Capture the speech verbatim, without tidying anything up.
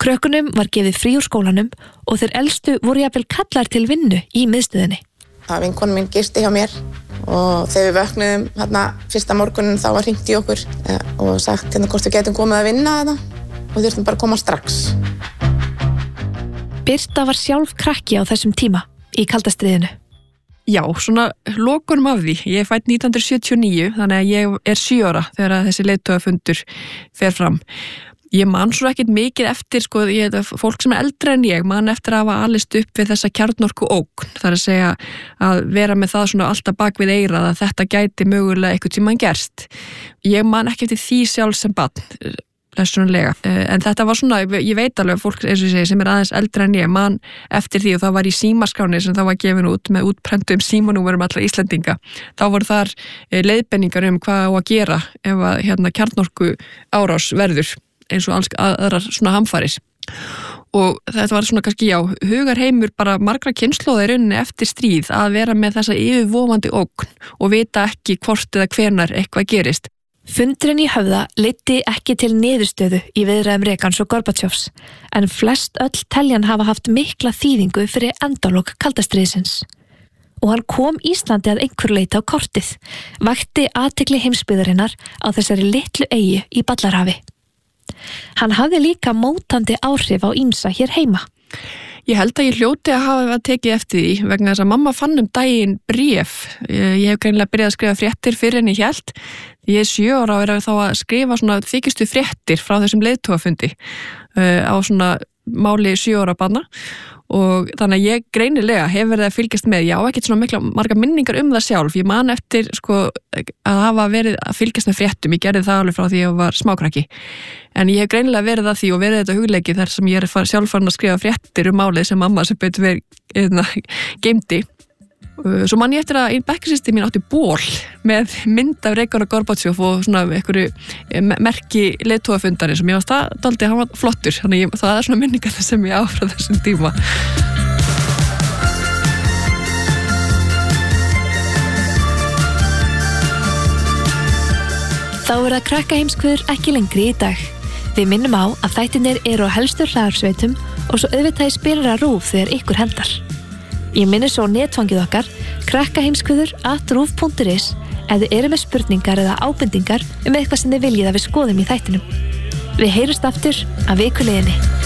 Krökkunum var gefið frí úr skólanum og þeir elstu voru jafnvel kallar til vinnu í miðstöðinni. Það vinkona mín gisti hjá mér og þegar við vöknuðum hérna fyrsta morgunin þá var hringt í okkur og sagt hérna hvort við getum komið að vinna þetta og þurftum bara að koma strax. Birta var sjálf krakki á þessum tíma í kalda stríðinu. Já, svona lokunum af því. Ég er fædd nítján hundruð sjötíu og níu, þannig að ég er sjö ára þegar þessi leiðtogafundur fer fram. Ég man svo ekkert mikið eftir, sko, ég, fólk sem er eldra en ég, man eftir að hafa alist upp við þessa kjarnorku ógn. Það er að segja að vera með það svona alltaf bak við eyrað að þetta gæti mögulega eitthvað tímann gerst. Ég man ekki eftir því sjálf sem barn, lessunlega. En þetta var svona, ég veit alveg fólk eins og ég segi sem er aðeins eldra en ég, man eftir því og það var í símaskráni sem það var gefin út með útprentum símanúmerum allra Íslendinga. Þá voru þar leiðbenningar um hvað á að gera ef að hérna kjarnorku árás verður eins og alls aðrar svona hamfarir. Og þetta var svona kannski, já, hugarheimur bara margra kynslóða í rauninni eftir stríð að vera með þessa yfirvofandi ógn og vita ekki hvort eða hvenar eitthvað gerist. Fundurinn í Höfða leiddi ekki til niðurstöðu í viðræðum Reagans og Gorbatsjovs, en flest öll teljan hafa haft mikla þýðingu fyrir endalok kaldastríðsins. Og hann kom Íslandi að einhverju leyti á kortið, vakti athygli heimsbyggðarinnar á þessari litlu eyju í Ballarhafi. Hann hafði líka mótandi áhrif á ýmsa hér heima. Ég held að ég hljóti að hafa tekið eftir því vegna þess að mamma fann um daginn bréf. Ég hef greinilega byrjað að skrifa fréttir fyrir en ég held. Ég er sjö ára og er þá að skrifa svona þykistu fréttir frá þessum leiðtogafundi uh, á svona máli sjö ára barna og þannig að ég greinilega hef verið að fylgjast með. Já, ekkert svona mikla marga minningar um það sjálf. Ég man eftir sko að hafa verið að fylgjast með fréttum. Ég gerði það alveg frá því ég var smákrakki. En ég hef greinilega verið að því og verið þetta hugleiki þar sem ég er sjálf farin að skrifa fréttir um málið sem mamma sem betur verið geymdi. Svo man ég eftir að einn bekkjarsystir mín átti ból með mynd af Reagan og Gorbatsjov og svona einhverju merki leiðtogafundari sem ég var stadaldi, hann var flottur, þannig ég, það er svona minningar sem ég á frá þessum tíma. Þá er að Krakkaheimskviður ekki lengri í dag. Við minnum á að þættirnir eru á helstu hlaðarsveitum og svo auðvitað í spilara RÚV þegar ykkur hendar. Ég minni svo netfangið okkar krakkaheimskviður at ruv punktur is ef þið eru með spurningar eða ábendingar um eitthvað sem þið viljið að við skoðum í þættinum. Við heyrumst aftur að viku liðinni.